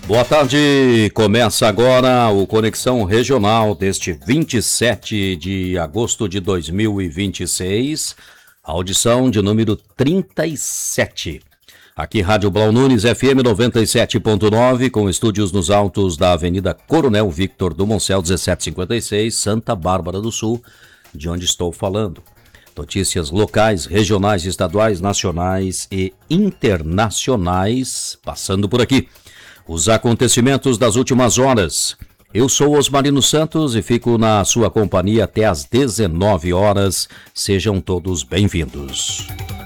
Boa tarde, começa agora o Conexão Regional deste 27 de agosto de 2026, audição de número 37. Aqui Rádio Blau Nunes, FM 97.9, com estúdios nos altos da Avenida Coronel Victor do Moncel 1756, Santa Bárbara do Sul, de onde estou falando. Notícias locais, regionais, estaduais, nacionais e internacionais, passando por aqui. Os acontecimentos das últimas horas. Eu sou Osmarino Santos e fico na sua companhia até às 19 horas. Sejam todos bem-vindos.